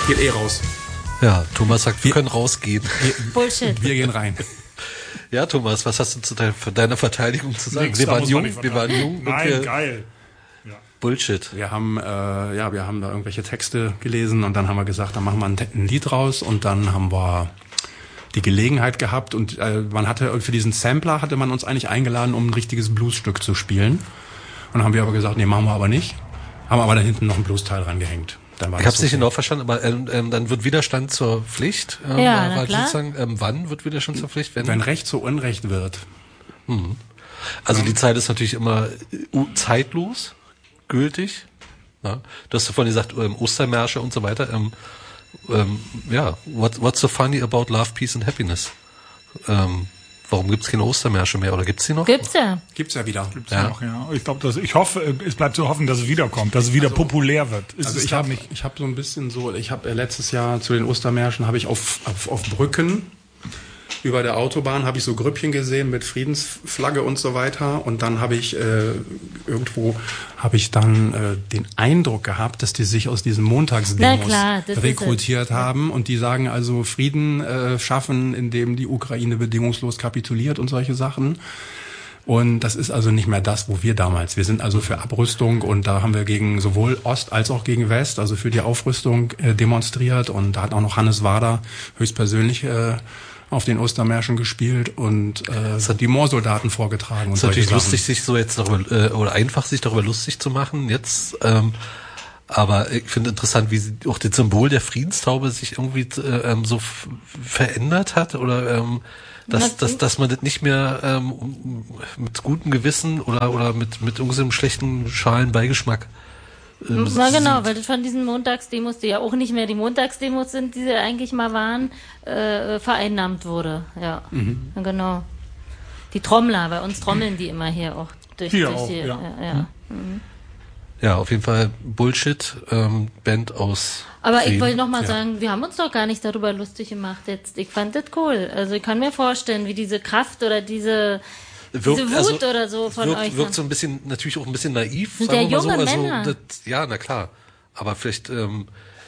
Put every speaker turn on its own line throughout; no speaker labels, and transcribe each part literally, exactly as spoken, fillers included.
geht eh raus.
Ja, Thomas sagt, wir, wir können rausgehen.
Wir, Bullshit.
Wir gehen rein.
Ja, Thomas, was hast du zu deiner, deiner Verteidigung zu sagen?
Nix,
wir, waren jung, wir waren jung.
Nein,
wir,
geil.
Ja. Bullshit.
Wir haben, äh, ja, wir haben da irgendwelche Texte gelesen und dann haben wir gesagt, dann machen wir ein, ein Lied raus und dann haben wir die Gelegenheit gehabt und äh, man hatte, für diesen Sampler hatte man uns eigentlich eingeladen, um ein richtiges Bluesstück zu spielen. Und dann haben wir aber gesagt, nee, machen wir aber nicht. Haben aber da hinten noch einen Bluesteil dran gehängt. Dann war
ich habe es
so
nicht genau verstanden, aber ähm, ähm, dann wird Widerstand zur Pflicht. Ähm,
ja, na klar.
Sozusagen, ähm, wann wird Widerstand zur Pflicht?
Wenn, wenn Recht zu Unrecht wird.
Mhm. Also ja. Die Zeit ist natürlich immer zeitlos, gültig. Ja. Du hast vorhin gesagt, ähm, Ostermärsche und so weiter. Ähm, ähm, ja, what, what's so funny about love, peace and happiness? Ähm, Warum gibt's keine Ostermärsche mehr? Oder gibt's die noch?
Gibt's ja.
Gibt's ja wieder.
Gibt's ja noch, ja. Ich glaube, dass ich hoffe, es bleibt zu hoffen, dass es wiederkommt, dass es wieder also, populär wird. Ist
also
es
ich habe nicht. Ich habe so ein bisschen so. Ich habe äh, letztes Jahr zu den Ostermärschen habe ich auf, auf auf Brücken über der Autobahn habe ich so Grüppchen gesehen mit Friedensflagge und so weiter. Und dann habe ich äh, irgendwo habe ich dann äh, den Eindruck gehabt, dass die sich aus diesen Montagsdemos
klar,
rekrutiert haben. Und die sagen also Frieden äh, schaffen, indem die Ukraine bedingungslos kapituliert und solche Sachen. Und das ist also nicht mehr das, wo wir damals. Wir sind also für Abrüstung und da haben wir gegen sowohl Ost als auch gegen West, also für die Aufrüstung äh, demonstriert. Und da hat auch noch Hannes Wader höchstpersönlich äh, auf den Ostermärschen gespielt und äh, das hat die Moorsoldaten vorgetragen.
Es ist natürlich lustig, sich so jetzt darüber, äh, oder einfach sich darüber lustig zu machen jetzt. Ähm, aber ich finde interessant, wie sie, auch das Symbol der Friedenstaube sich irgendwie äh, so f- verändert hat oder ähm, dass, dass, dass man das nicht mehr ähm, mit gutem Gewissen oder oder mit mit irgendeinem schlechten schalen Beigeschmack
Ähm, Na genau, weil das von diesen Montagsdemos, die ja auch nicht mehr die Montagsdemos sind, die sie eigentlich mal waren, äh, vereinnahmt wurde. Ja, mhm. ja, genau. Die Trommler, bei uns trommeln die immer hier auch durch,
hier
durch
auch,
die.
Ja,
ja, ja. Mhm.
Ja, auf jeden Fall Bullshit, ähm, Band aus.
Aber
Bremen.
ich wollte nochmal
ja.
sagen, wir haben uns doch gar nicht darüber lustig gemacht jetzt. Ich fand das cool. Also ich kann mir vorstellen, wie diese Kraft oder diese
Wirkt,
Diese Wut
also,
oder so von
wirkt,
euch.
Wirkt so ein bisschen, natürlich auch ein bisschen naiv,
sind
sagen
ja
wir mal
junge
so. Also,
Männer.
das, ja, na klar. Aber vielleicht, ähm,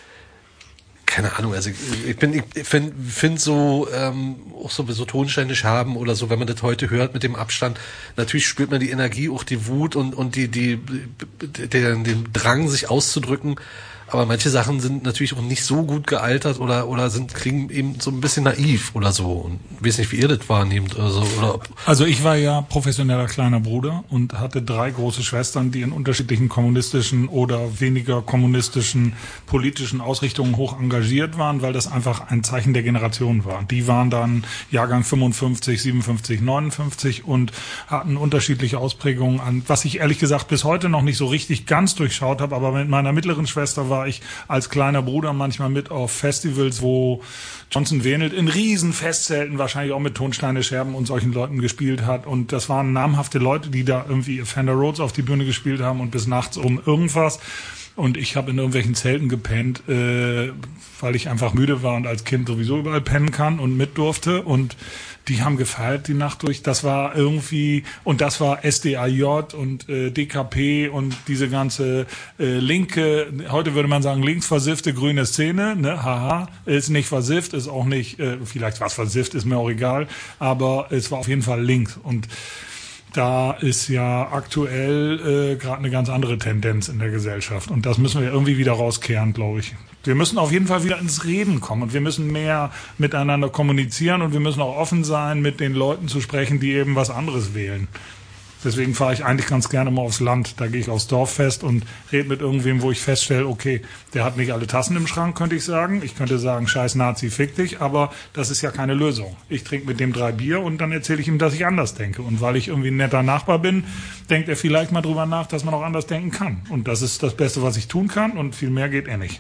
keine Ahnung, also ich, ich bin, ich finde find so, ähm, auch so, so tonständig haben oder so, wenn man das heute hört mit dem Abstand, natürlich spürt man die Energie, auch die Wut und, und die, die, der, den Drang, sich auszudrücken. Aber manche Sachen sind natürlich auch nicht so gut gealtert oder oder sind klingen eben so ein bisschen naiv oder so. Und ich weiß nicht, wie ihr das wahrnehmt oder so. Oder ob
also ich war ja professioneller kleiner Bruder und hatte drei große Schwestern, die in unterschiedlichen kommunistischen oder weniger kommunistischen politischen Ausrichtungen hoch engagiert waren, weil das einfach ein Zeichen der Generation war. Die waren dann Jahrgang fünfundfünfzig, siebenundfünfzig, neunundfünfzig und hatten unterschiedliche Ausprägungen an, was ich ehrlich gesagt bis heute noch nicht so richtig ganz durchschaut habe, aber mit meiner mittleren Schwester war ich als kleiner Bruder manchmal mit auf Festivals, wo Johnson Wenelt in riesen Festzelten wahrscheinlich auch mit Tonsteine, Scherben und solchen Leuten gespielt hat. Und das waren namhafte Leute, die da irgendwie Fender Rhodes auf die Bühne gespielt haben und bis nachts um irgendwas. Und ich habe in irgendwelchen Zelten gepennt, äh, weil ich einfach müde war und als Kind sowieso überall pennen kann und mit durfte. Und die haben gefeiert die Nacht durch. Das war irgendwie, und das war S D A J und äh, D K P und diese ganze äh, linke, heute würde man sagen linksversiffte grüne Szene, ne, haha, ist nicht versifft, ist auch nicht, äh, vielleicht was versifft, ist mir auch egal, aber es war auf jeden Fall links. Und da ist ja aktuell äh, gerade eine ganz andere Tendenz in der Gesellschaft. Und das müssen wir irgendwie wieder rauskehren, glaube ich. Wir müssen auf jeden Fall wieder ins Reden kommen und wir müssen mehr miteinander kommunizieren und wir müssen auch offen sein, mit den Leuten zu sprechen, die eben was anderes wählen. Deswegen fahre ich eigentlich ganz gerne mal aufs Land. Da gehe ich aufs Dorffest und rede mit irgendwem, wo ich feststelle, okay, der hat nicht alle Tassen im Schrank, könnte ich sagen. Ich könnte sagen, scheiß Nazi, fick dich, aber das ist ja keine Lösung. Ich trinke mit dem drei Bier und dann erzähle ich ihm, dass ich anders denke. Und weil ich irgendwie ein netter Nachbar bin, denkt er vielleicht mal drüber nach, dass man auch anders denken kann. Und das ist das Beste, was ich tun kann und viel mehr geht eh nicht.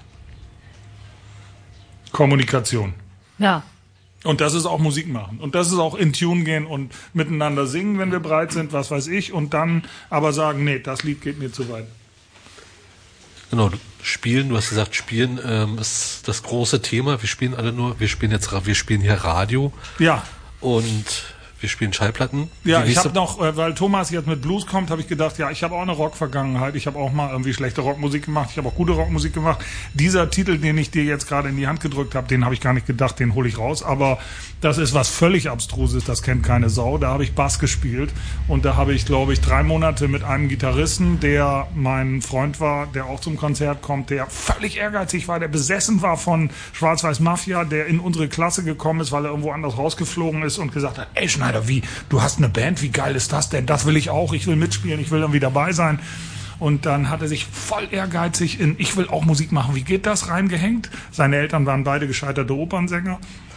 Kommunikation.
Ja.
Und das ist auch Musik machen. Und das ist auch in Tune gehen und miteinander singen, wenn wir bereit sind, was weiß ich. Und dann aber sagen, nee, das Lied geht mir zu weit.
Genau, spielen, du hast gesagt, spielen ähm, ist das große Thema. Wir spielen alle nur, wir spielen jetzt, wir spielen hier Radio.
Ja.
Und wir spielen Schallplatten.
Ja,
Die
ich habe
nächste-
noch, äh, weil Thomas jetzt mit Blues kommt, habe ich gedacht, ja, ich habe auch eine Rock-Vergangenheit. Ich habe auch mal irgendwie schlechte Rockmusik gemacht. Ich habe auch gute Rockmusik gemacht. Dieser Titel, den ich dir jetzt gerade in die Hand gedrückt habe, den habe ich gar nicht gedacht, den hole ich raus. Aber das ist was völlig Abstruses, das kennt keine Sau. Da habe ich Bass gespielt und da habe ich, glaube ich, drei Monate mit einem Gitarristen, der mein Freund war, der auch zum Konzert kommt, der völlig ehrgeizig war, der besessen war von Schwarz-Weiß Mafia, der in unsere Klasse gekommen ist, weil er irgendwo anders rausgeflogen ist und gesagt hat, ey Schneider, wie, du hast eine Band, wie geil ist das denn? Das will ich auch, ich will mitspielen, ich will irgendwie dabei sein. Und dann hat er sich voll ehrgeizig in ich will auch Musik machen, wie geht das, reingehängt. Seine Eltern waren beide gescheiterte Opernsänger.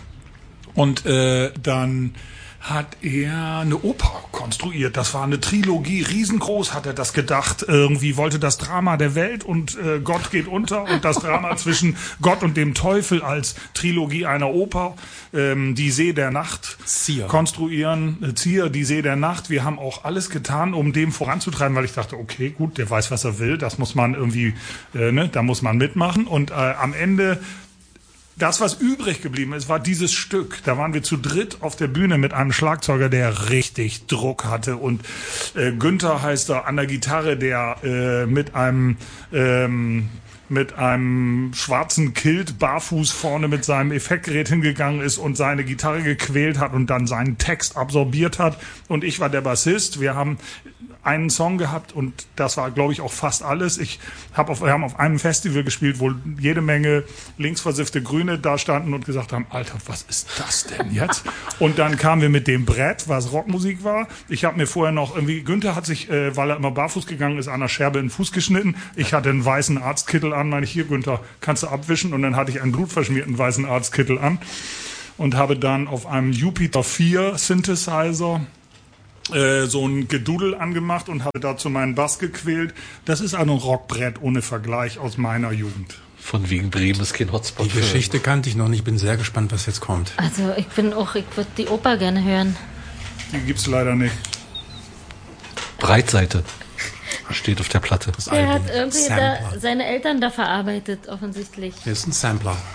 Und äh, dann hat er eine Oper konstruiert. Das war eine Trilogie, riesengroß hat er das gedacht. Irgendwie wollte das Drama der Welt und äh, Gott geht unter und das Drama zwischen Gott und dem Teufel als Trilogie einer Oper, ähm, die See der Nacht
Zier.
konstruieren. Äh, Zier, die See der Nacht. Wir haben auch alles getan, um dem voranzutreiben, weil ich dachte, okay, gut, der weiß, was er will. Das muss man irgendwie, äh, ne, da muss man mitmachen. Und äh, am Ende das, was übrig geblieben ist, war dieses Stück. Da waren wir zu dritt auf der Bühne mit einem Schlagzeuger, der richtig Druck hatte. Und äh, Günther heißt er an der Gitarre, der äh, mit einem ähm, mit einem schwarzen Kilt barfuß vorne mit seinem Effektgerät hingegangen ist und seine Gitarre gequält hat und dann seinen Text absorbiert hat. Und ich war der Bassist. Wir haben einen Song gehabt und das war, glaube ich, auch fast alles. Ich hab auf, wir haben auf einem Festival gespielt, wo jede Menge linksversiffte Grüne da standen und gesagt haben, Alter, was ist das denn jetzt? Und dann kamen wir mit dem Brett, was Rockmusik war. Ich habe mir vorher noch irgendwie, Günther hat sich, äh, weil er immer barfuß gegangen ist, an der Scherbe in den Fuß geschnitten. Ich hatte einen weißen Arztkittel an, meine ich, hier, Günther, kannst du abwischen? Und dann hatte ich einen blutverschmierten weißen Arztkittel an und habe dann auf einem Jupiter vier Synthesizer so ein Gedudel angemacht und habe dazu meinen Bass gequält. Das ist ein Rockbrett ohne Vergleich aus meiner Jugend.
Von wegen Bremen ist kein Hotspot.
Die Geschichte kannte ich noch nicht. Ich bin sehr gespannt, was jetzt kommt.
Also ich bin auch, ich würde die Oper gerne hören.
Die gibt's leider nicht.
Breitseite steht auf der Platte.
Das
Der
Album.
hat irgendwie
Sampler.
da seine Eltern da verarbeitet, offensichtlich.
Hier ist ein Sampler.